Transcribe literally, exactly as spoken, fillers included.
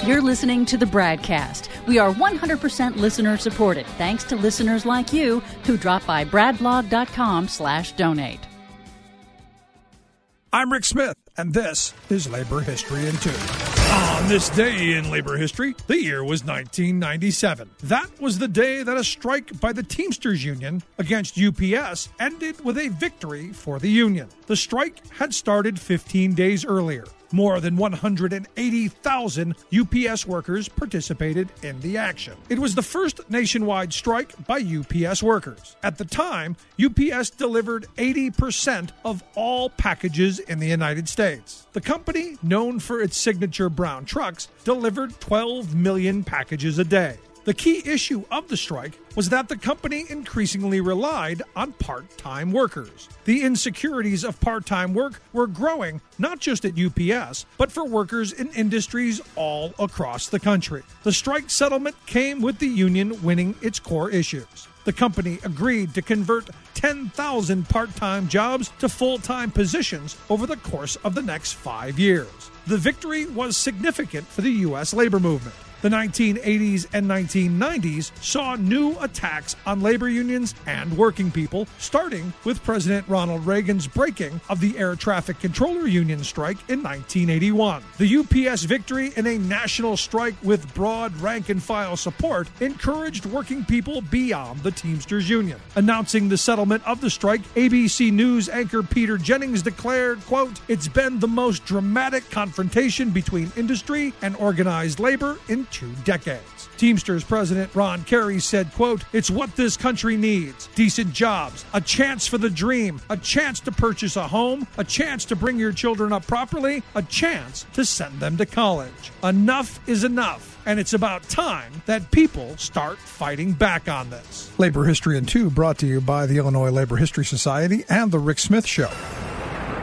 You're listening to the BradCast. We are one hundred percent listener supported, thanks to listeners like you who drop by bradblog.com slash donate. I'm Rick Smith, and this is Labor History in Two. On this day in labor history, the year was nineteen ninety-seven. That was the day that a strike by the Teamsters Union against U P S ended with a victory for the union. The strike had started fifteen days earlier. More than one hundred eighty thousand U P S workers participated in the action. It was the first nationwide strike by U P S workers. At the time, U P S delivered eighty percent of all packages in the United States. The company, known for its signature brown trucks, delivered twelve million packages a day. The key issue of the strike was that the company increasingly relied on part-time workers. The insecurities of part-time work were growing not just at U P S, but for workers in industries all across the country. The strike settlement came with the union winning its core issues. The company agreed to convert ten thousand part-time jobs to full-time positions over the course of the next five years. The victory was significant for the U S labor movement. The nineteen eighties and nineteen nineties saw new attacks on labor unions and working people, starting with President Ronald Reagan's breaking of the Air Traffic Controller Union strike in nineteen eighty-one. The U P S victory in a national strike with broad rank-and-file support encouraged working people beyond the Teamsters Union. Announcing the settlement of the strike, A B C News anchor Peter Jennings declared, quote, "It's been the most dramatic confrontation between industry and organized labor in two decades." Teamsters President Ron Carey said, quote, "It's what this country needs. Decent jobs, a chance for the dream, a chance to purchase a home, a chance to bring your children up properly, a chance to send them to college. Enough is enough, and it's about time that people start fighting back on this." Labor History in Two brought to you by the Illinois Labor History Society and The Rick Smith Show.